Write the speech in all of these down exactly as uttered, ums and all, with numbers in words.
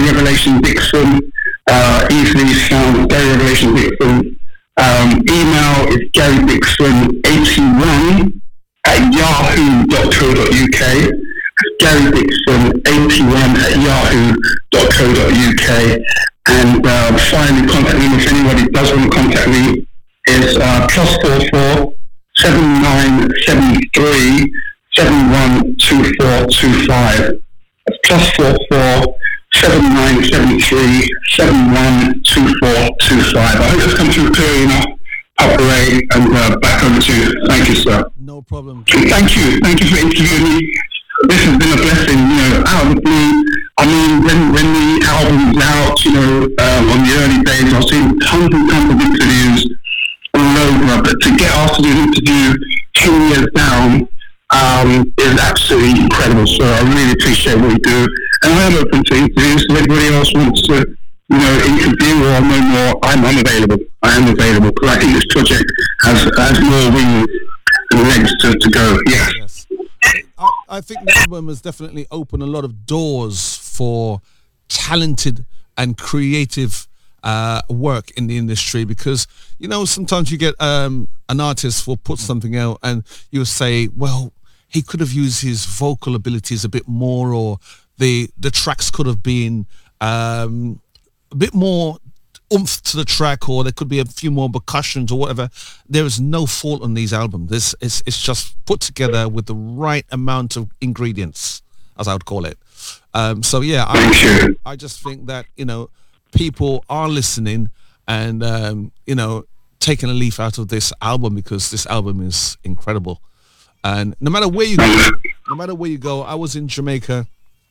Revelation Dixon. Uh, easily found Gary Revelation Dixon. Um, email is Gary Dixon eighty-one at yahoo dot co dot uk. Gary Dixon eighty-one at yahoo dot co dot uk. And uh, finally, contact me if anybody does want to contact me. Is uh, plus four four seven nine seven three seven one two four two five. That's plus four four seven nine seven three seven one two four two five. I hope it's come through clearly enough. Operate and uh, back over to you. Thank you, sir. No problem. Thank you. Thank you for interviewing me. This has been a blessing, you know, out of the blue. I mean, when, when the album was out, you know, um, on the early days, I was seeing tons and tons of interviews all over, but to get asked to do an interview ten years down um, is absolutely incredible. So I really appreciate what you do. And I am open to interviews. If anybody else wants to, you know, interview or know more, I'm, I'm available. I am available because I think this project has, has more wings and legs to, to go. Yeah. Yes. I, I think the album has definitely opened a lot of doors for talented and creative uh, work in the industry, because, you know, sometimes you get um, an artist will put something out and you'll say, well, he could have used his vocal abilities a bit more, or the the tracks could have been um, a bit more oomph to the track, or there could be a few more percussions or whatever. There is no fault on these albums. This is it's just put together with the right amount of ingredients, as I would call it. Um, so yeah, I, I just think that, you know, people are listening and um, you know, taking a leaf out of this album, because this album is incredible. And no matter where you go, no matter where you go, I was in Jamaica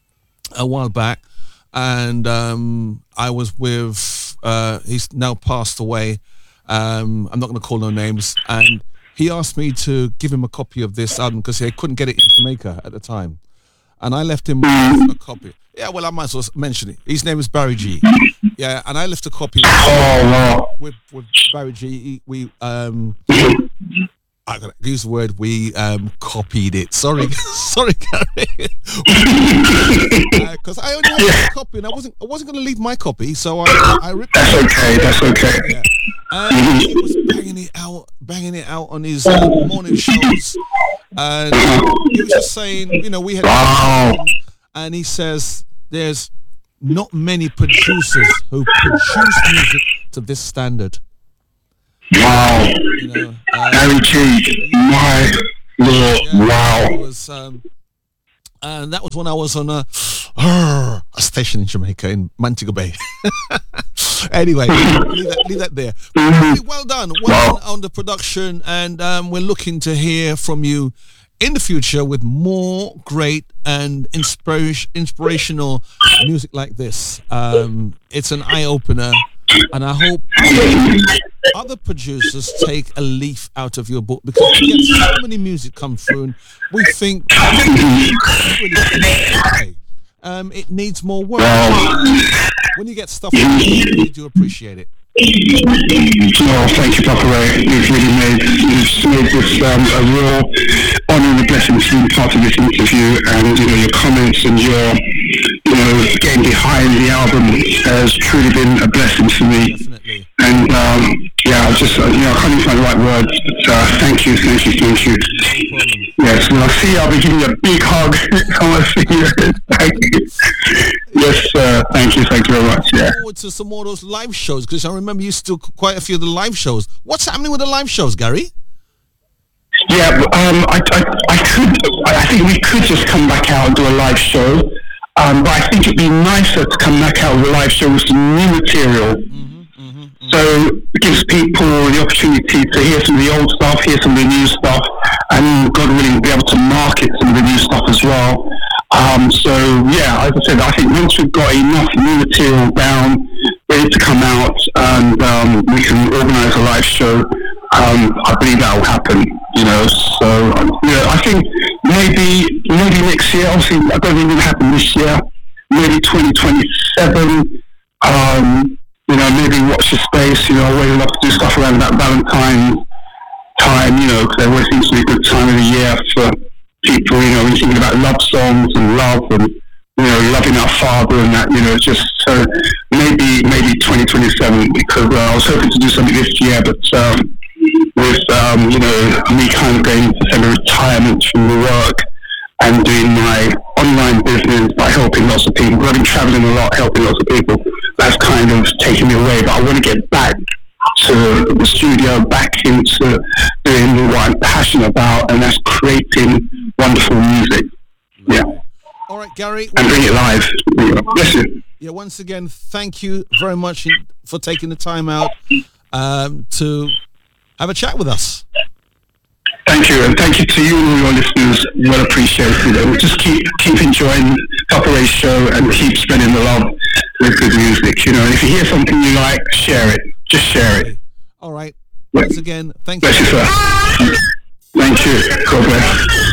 a while back, and um, I was with. Uh, he's now passed away. Um, I'm not going to call no names. And he asked me to give him a copy of this album because he couldn't get it in Jamaica at the time. And I left him a copy. Yeah, well, I might as well mention it. His name is Barry G. Yeah, and I left a copy with, with Barry G. We, um, I gotta use the word, we um, copied it. Sorry, sorry, Gary. Because uh, I only had a copy, and I wasn't, I wasn't going to leave my copy, so I, I ripped That's it. okay. That's okay. Yeah. And he was banging it out, banging it out on his uh, morning shows, and he was just saying, you know, we had, wow. and he says, there's not many producers who produce music to this standard. Wow. You know, uh, Barry G. My Lord. Yeah, wow. it was, um, and that was when I was on a, uh, a station in Jamaica in Montego Bay. Anyway, leave that, leave that there. But well done. Well done on the production, and um, we're looking to hear from you in the future with more great and inspiration, inspirational music like this. Um, it's an eye-opener, and I hope other producers take a leaf out of your book, because we get so many music come through and we think okay, um, it needs more work. When you get stuff like that, you really do appreciate it. Well, thank you, Papa Ray. You've really made, you've made this um, a real honour and a blessing to be part of this interview, and you know, your comments and your, you know, getting behind the album has truly been a blessing to me. Definitely. And um, yeah, I just, uh, you know, I can't even find the right words. But, uh, thank you, thank you, thank you. No problem. Yes, when I see you, I'll be giving you a big hug. I want to see you. Thank you. Yes, uh, thank you, thank you very much. Yeah. Forward to some more of those live shows, because I remember you still quite a few of the live shows. What's happening with the live shows, Gary? Yeah, um, I, I, I could, I think we could just come back out and do a live show. Um, but I think it'd be nicer to come back out with a live show with some new material. Mm-hmm, mm-hmm, mm-hmm. So it gives people the opportunity to hear some of the old stuff, hear some of the new stuff, and God willing, be able to market some of the new stuff as well. Um, so yeah, as I said, I think once we've got enough new material down, ready to come out, and um, we can organise a live show, um, I believe that will happen. You know, so you know, I think maybe maybe next year. Obviously, I don't think it'll happen this year. Maybe twenty twenty-seven. Um, you know, maybe watch the space. You know, I really love to do stuff around that Valentine's time. You know, because there always seems to be a good time of the year for people. You know, when you're thinking about love songs and love and you know, loving our Father and that, you know, just so maybe maybe twenty twenty-seven, because uh, I was hoping to do something this year, but um, with um, you know, me kind of going to semi-retirement from the work and doing my online business by helping lots of people. I've been traveling a lot, helping lots of people. That's kind of taken me away, but I want to get back to the studio, back into doing what I'm passionate about, and that's creating wonderful music. Yeah. All right, Gary. And bring it live. Yes, sir. Yeah, once again, thank you very much for taking the time out um, to have a chat with us. Thank you, and thank you to you and all your listeners. Well appreciated. And just keep keep enjoying Copper Ray's show and keep spreading the love with good music. You know, and if you hear something you like, share it. Just share it. All right. Once again, thank you. Bless you, sir. Thank you. God bless.